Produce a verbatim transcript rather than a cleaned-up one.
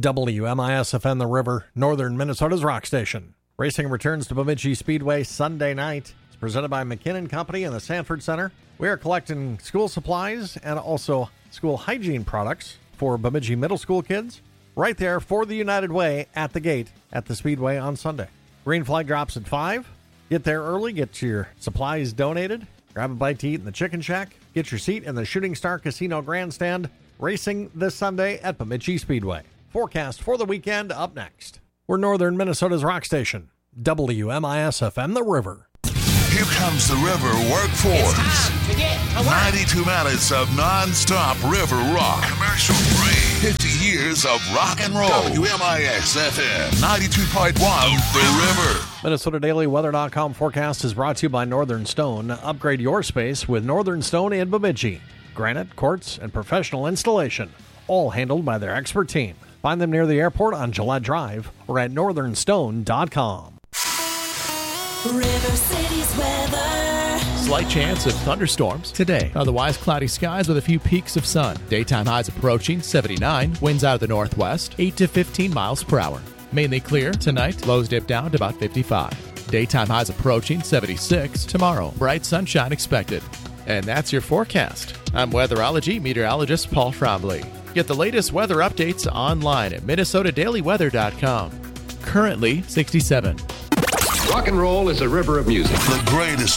W M I S F M The River, northern Minnesota's rock station. Racing returns to Bemidji Speedway Sunday night. It's presented by McKinnon Company and the Sanford Center. We are collecting school supplies and also school hygiene products for Bemidji middle school kids right there for the United Way at the gate at the Speedway on Sunday. Green flag drops at five. Get there early, get your supplies donated, grab a bite to eat in the Chicken Shack, get your seat in the Shooting Star Casino Grandstand. Racing this Sunday at Bemidji Speedway. Forecast for the weekend up next. We're northern Minnesota's rock station, W M I S F M The River. Here comes the River Workforce. It's time to get to work. ninety-two minutes of non-stop river rock. Commercial free. fifty years of rock and roll. W M I S F M ninety-two point one The River. Minnesota Daily Weather dot com forecast is brought to you by Northern Stone. Upgrade your space with Northern Stone in Bemidji. Granite, quartz, and professional installation, all handled by their expert team. Find them near the airport on Gillette Drive or at northern stone dot com. River City's weather. Slight chance of thunderstorms today. Otherwise, cloudy skies with a few peaks of sun. Daytime highs approaching seventy-nine. Winds out of the northwest, eight to fifteen miles per hour. Mainly clear tonight. Lows dip down to about fifty-five. Daytime highs approaching seventy-six. Tomorrow, bright sunshine expected. And that's your forecast. I'm weatherology meteorologist Paul Trombley. Get the latest weather updates online at minnesota daily weather dot com. Currently sixty-seven. Rock and roll is a river of music. The greatest